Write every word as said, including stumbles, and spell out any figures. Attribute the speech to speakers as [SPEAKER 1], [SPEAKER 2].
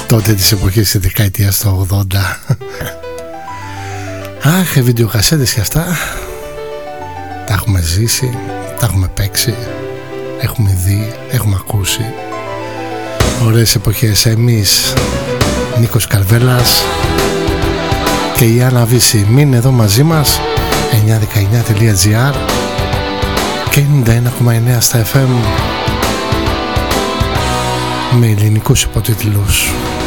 [SPEAKER 1] τότε της εποχής της δεκαετίας του ογδόντα. Αχ, βιντεοκασέτες και αυτά τα έχουμε ζήσει, τα έχουμε παίξει, έχουμε δει, έχουμε ακούσει. Ωραίες εποχές. Εμείς, Νίκος Καρβέλας και η Άννα Βύση, μείνε εδώ μαζί μας. εννιά δεκαεννιά τελεία τζι άρ και ενενήντα ένα κόμμα εννέα στα εφ εμ με ελληνικούς υποτίτλους.